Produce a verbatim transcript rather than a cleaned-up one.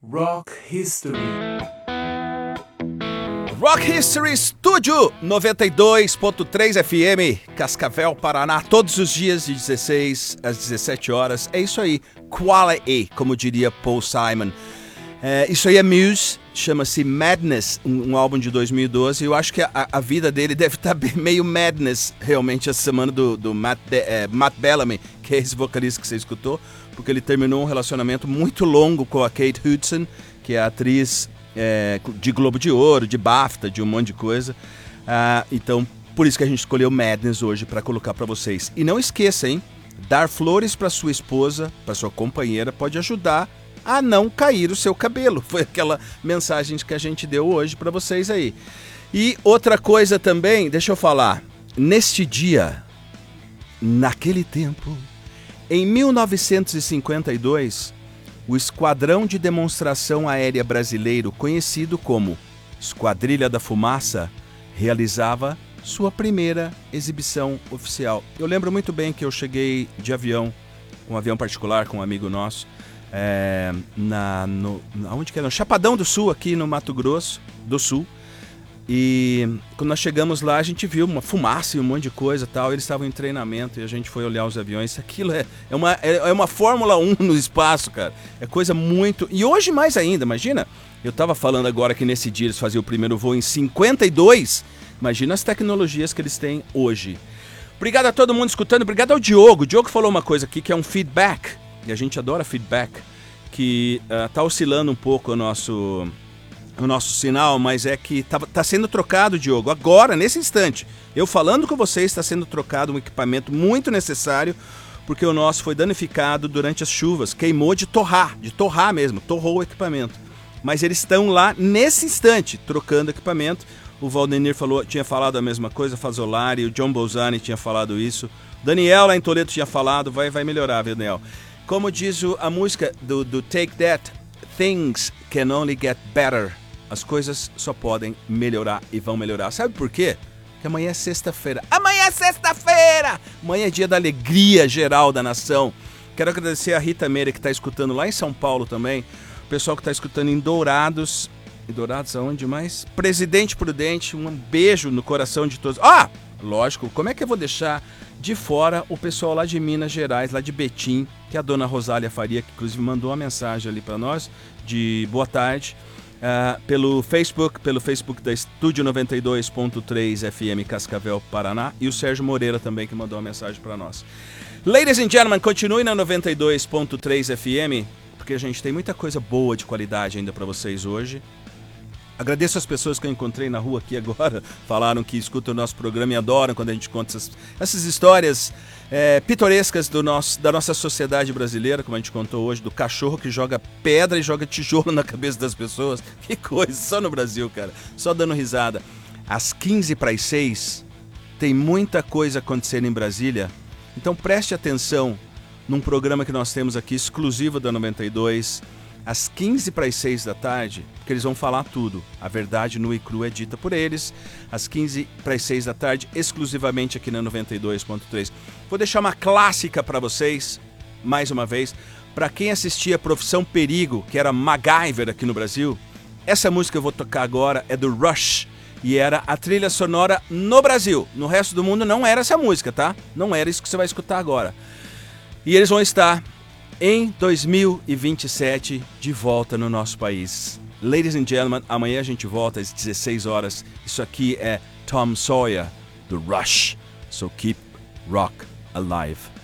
Rock History. Rock History Studio noventa e dois ponto três F M, Cascavel, Paraná, todos os dias de dezesseis às dezessete horas. É isso aí, quality, como diria Paul Simon. É, isso aí é Muse, chama-se Madness, um, um álbum de dois mil e doze. Eu acho que a, a vida dele deve estar meio madness, realmente, essa semana do, do Matt, é, Matt Bellamy, que é esse vocalista que você escutou, porque ele terminou um relacionamento muito longo com a Kate Hudson, que é a atriz é, de Globo de Ouro, de BAFTA, de um monte de coisa. Ah, então, por isso que a gente escolheu Madness hoje para colocar para vocês. E não esqueça, hein? Dar flores para sua esposa, para sua companheira, pode ajudar a não cair o seu cabelo. Foi aquela mensagem que a gente deu hoje para vocês aí. E outra coisa também, deixa eu falar. Neste dia, naquele tempo, em mil novecentos e cinquenta e dois, o Esquadrão de Demonstração Aérea Brasileiro, conhecido como Esquadrilha da Fumaça, realizava sua primeira exibição oficial. Eu lembro muito bem que eu cheguei de avião, um avião particular com um amigo nosso, É, na, no, onde que é? No Chapadão do Sul, aqui no Mato Grosso do Sul. E quando nós chegamos lá, a gente viu uma fumaça e um monte de coisa e tal. Eles estavam em treinamento e a gente foi olhar os aviões. Aquilo é, é, uma, é, é uma Fórmula um no espaço, cara. É coisa muito... E hoje mais ainda, imagina. Eu tava falando agora que nesse dia eles faziam o primeiro voo em cinquenta e dois. Imagina as tecnologias que eles têm hoje. Obrigado a todo mundo escutando. Obrigado ao Diogo. O Diogo falou uma coisa aqui que é um feedback. E a gente adora feedback, que uh, tá oscilando um pouco o nosso, o nosso sinal, mas é que tá, tá sendo trocado, Diogo, agora, nesse instante. Eu falando com vocês, está sendo trocado um equipamento muito necessário, porque o nosso foi danificado durante as chuvas, queimou de torrar, de torrar mesmo, torrou o equipamento. Mas eles estão lá, nesse instante, trocando equipamento. O Valdenir falou, tinha falado a mesma coisa, Fazolari, o John Bolzani tinha falado isso. Daniel lá em Toledo tinha falado, vai, vai melhorar, viu, Daniel? Como diz o, a música do, do Take That, things can only get better. As coisas só podem melhorar e vão melhorar. Sabe por quê? Porque amanhã é sexta-feira. Amanhã é sexta-feira! Amanhã é dia da alegria geral da nação. Quero agradecer a Rita Meira, que está escutando lá em São Paulo também. O pessoal que está escutando em Dourados. Em Dourados aonde mais? Presidente Prudente, um beijo no coração de todos. Ah! Lógico, como é que eu vou deixar de fora o pessoal lá de Minas Gerais, lá de Betim, que é a dona Rosália Faria, que inclusive mandou uma mensagem ali para nós, de boa tarde, uh, pelo Facebook, pelo Facebook da Estúdio noventa e dois ponto três F M Cascavel, Paraná, e o Sérgio Moreira também, que mandou uma mensagem para nós. Ladies and gentlemen, continue na noventa e dois ponto três F M, porque a gente tem muita coisa boa de qualidade ainda para vocês hoje. Agradeço as pessoas que eu encontrei na rua aqui agora, falaram que escutam o nosso programa e adoram quando a gente conta essas, essas histórias é, pitorescas do nosso, da nossa sociedade brasileira, como a gente contou hoje, do cachorro que joga pedra e joga tijolo na cabeça das pessoas. Que coisa, só no Brasil, cara, só dando risada. Às quinze para as seis, tem muita coisa acontecendo em Brasília, então preste atenção num programa que nós temos aqui, exclusivo da noventa e dois, às quinze para as seis da tarde, porque eles vão falar tudo. A verdade nua e crua é dita por eles. Às quinze para as seis da tarde, exclusivamente aqui na noventa e dois ponto três. Vou deixar uma clássica para vocês, mais uma vez. Para quem assistia Profissão Perigo, que era MacGyver aqui no Brasil, essa música que eu vou tocar agora é do Rush. E era a trilha sonora no Brasil. No resto do mundo não era essa música, tá? Não era isso que você vai escutar agora. E eles vão estar em dois mil e vinte e sete, de volta no nosso país. Ladies and gentlemen, amanhã a gente volta às dezesseis horas. Isso aqui é Tom Sawyer, do Rush. So keep rock alive.